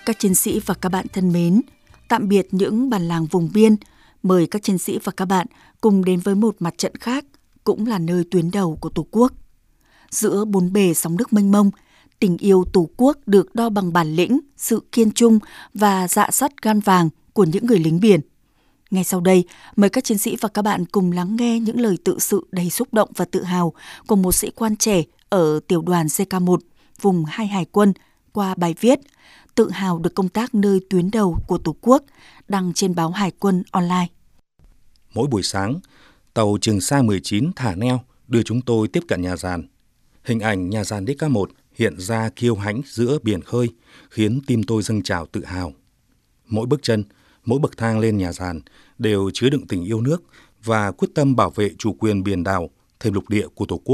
Các chiến sĩ và các bạn thân mến, tạm biệt những bản làng vùng biên, mời các chiến sĩ và các bạn cùng đến với một mặt trận khác, cũng là nơi tuyến đầu của Tổ quốc. Giữa bốn bề sóng nước mênh mông, tình yêu Tổ quốc được đo bằng bản lĩnh, sự kiên trung và dạ sắt gan vàng của những người lính biển. Ngay sau đây, mời các chiến sĩ và các bạn cùng lắng nghe những lời tự sự đầy xúc động và tự hào của một sĩ quan trẻ ở tiểu đoàn CK1, vùng 2 Hải quân, qua bài viết "Tự hào được công tác nơi tuyến đầu của Tổ quốc", đăng trên báo Hải quân online. Mỗi buổi sáng, tàu Trường Sa 19 thả neo đưa chúng tôi tiếp cận nhà giàn. Hình ảnh nhà giàn DK1 hiện ra kiêu hãnh giữa biển khơi, khiến tim tôi dâng trào tự hào. Mỗi bước chân, mỗi bậc thang lên nhà giàn đều chứa đựng tình yêu nước và quyết tâm bảo vệ chủ quyền biển đảo, thêm lục địa của Tổ quốc.